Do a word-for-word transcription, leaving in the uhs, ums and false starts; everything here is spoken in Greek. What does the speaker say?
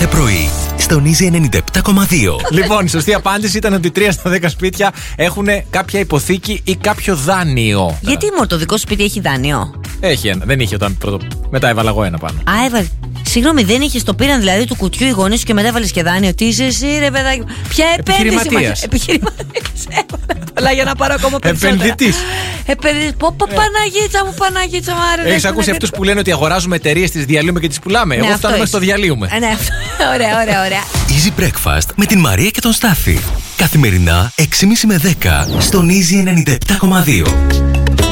κάθε πρωί στον Easy ενενήντα επτά κόμμα δύο. Λοιπόν, η σωστή απάντηση ήταν ότι τρία στα δέκα σπίτια έχουν κάποια υποθήκη ή κάποιο δάνειο. Γιατί μόνο το δικό σου σπίτι έχει δάνειο? Έχει ένα. Δεν είχε όταν πρώτο. Μετά έβαλα εγώ ένα πάνω. Α, έβαλε. Συγγνώμη, δεν είχε το πήραν δηλαδή του κουτιού οι γονείς σου και μετά έβαλε και δάνειο? Τι είσαι εσύ, ρε παιδάκι? Ποια επένδυση? Επιχειρηματίας. Αλλά για να πάρω ακόμα περισσότερα. Επενδυτής. Επενδυτής. Πω, πω, Παναγίτσα μου, Παναγίτσα μου. Έχεις ακούσει αυτούς που λένε ότι αγοράζουμε εταιρείες, τις διαλύουμε και τις πουλάμε? Εγώ φτάνουμε στο διαλύουμε. Ναι, ωραία, ωραία, ωραία. Easy Breakfast με την Μαρία και τον Στάφη. Καθημερινά έξι και μισή με δέκα στον Easy ενενήντα επτά κόμμα δύο.